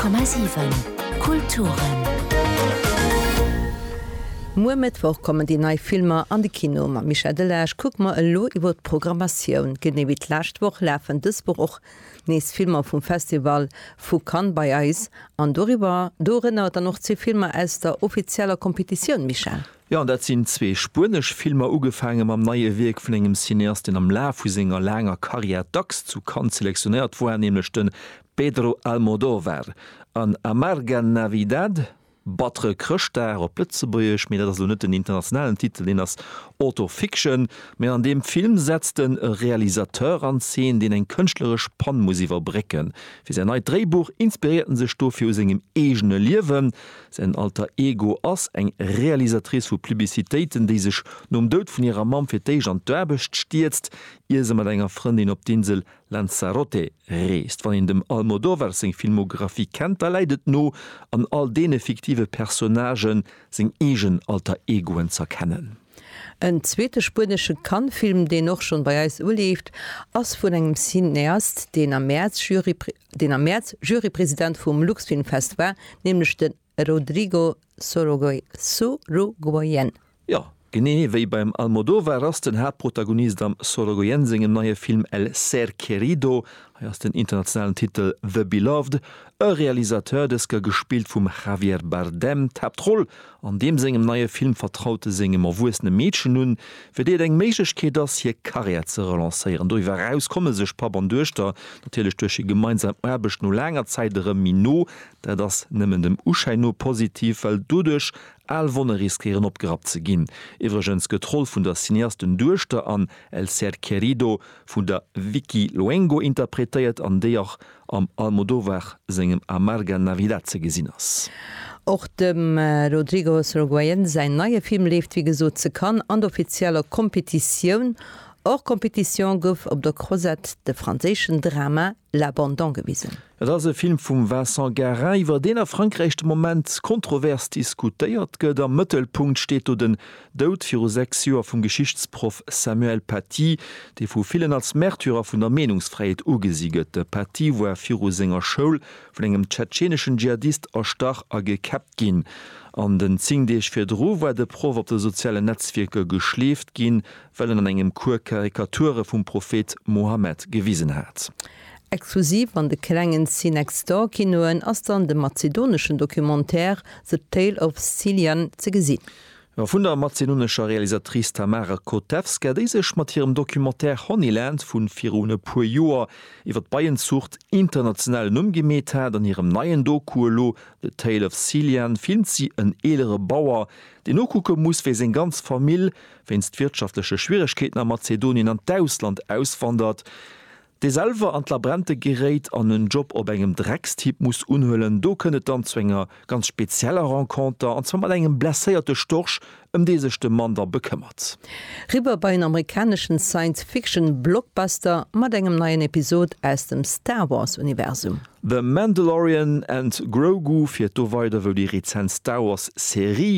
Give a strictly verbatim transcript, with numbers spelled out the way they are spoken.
Kommmmersiven Kulturen. Mumittwoch kommen die neue Filme an die Kino. Michel Delage guck mal lo über die Programmation. Genau wie letzte laufen das Buch nächste Filme vom Festival Foucan bei Eis. Und darüber erinnert dann noch zwei Filme aus der offiziellen Kompetition, Michel. Ja, und das sind zwei spanisch Filme angefangen am neuen Weg von einem Cineast, den am Lauf von seiner langer Karriere Dax zu Cannes selektioniert wurde, nämlich den Pedro Almodóvar. An Amarga Navidad, Batre Kröchter op Plötzebrüch, mir das net den internationalen Titel den das Autofiction, mir an dem Film setzt den Realisateur an Szenen, den ein künstlerisch Panmusiver brecken. Für sein neues Drehbuch inspirierten sich Stoffi aus engem egene Liewen, sein alter Ego ass eng Realisatrice vu Publizitäten, die sich um Dod von ihrer Mam für Teich an Dörbecht stürzt, ihr se mat enger Freundin op d'Insel Lanzarote reist. Wann in dem Almodóvar seg Filmografie kennt, er leidet no an all dene fiktive Personagen seg egen alter Egoen zerkennen. Ein zweiter spanische Cannes-Film, den noch schon bei uns lebt, ass von einem Cineast, den am März Jury, den am März Jurypräsident vom Lux-Filmfest war, nämlich den Rodrigo Sorogoyen. Ja. Genee wéi beim Almodóvar ass den Hauptprotagonist am Sorogoyen singem neue Film El Ser Querido, ass den internationalen Titel The Beloved, e Realisateur deske gespielt vum Javier Bardem Tabtroll, an dem segem neue Film vertraute segem a wuesne Mädchen nun, fir deet eng Meigkeet ass hier Karriere ze relanceieren. Doiwer rauskomme sech Pabern duerchter, datlech duerche gemeinsam erbeg no langer Zeitere Mino, dat das nëmmen dem Uschein no positiv, weil dudech all wonne riskieren opgerat ze ginn. Iwergens Getroll vun der Cineasten Duerchter an El Ser Querido vun der Vicky Luengo interpretiert, an déi auch am Almodóvar segem Amarga Navidad ze gesinn ass. Auch dem äh, Rodrigo Sorogoyen sein neue Film lebt wie gesot ze kann an der offizieller Kompetition. Auch Kompetition gouf op der Crozette de franzéschen Drama L'Abandon gewiesen. Ja, das ist ein Film von Vincent Guérin, über den er Frankreich im Moment kontrovers diskutiert gëtt. Am Mëttelpunkt steht o den Dout vir sechs Joer vom Geschichtsprof Samuel Paty, der vu vielen als Märtyrer von der Meinungsfreiheit ugesieget. De Paty wo er vir senger Schoul von engem tschetschenischen Dschihadist erstach a gekapt gin. An den Zingdeech fir Dro war de Prof op de soziale Netzwerke geschleft gin, weil er an engem Kur Karikature vum Prophet Mohammed gewiesen hat. Exklusiv an de klengen Cinextor Kinoen ass an de mazedonischen Dokumentär The Tale of Cillian ze gesinn. Ja, vun der mazedonischer Realisatrice Tamara Kotevska, die sech mat ihrem Dokumentär Honeyland vun Firune pu Joer iwwer Bayernzucht international umgemet hat. An ihrem neuen Dokulo The Tale of Cillian findet sie en elere Bauer, den okucke muss fir se ganz Famill, wennst wirtschaftliche Schwierigkeiten am Mazedonien an d'Ausland auswandert. De selver an Labrente gerät an einen Job op engem Dreckstyp muss unhhöllen, do kënnet dann zwnger ganz spezieller Renkonter an zwar mal engem blesséierte Storch um desechte Mann da bekümmert. Riber bei einem amerikanischen Science-Fiction-Blockbuster mat engem neuen Episode aus dem Star Wars-Universum. The Mandalorian and Grogu fir do weiter wo die Rezenz Star Wars Serie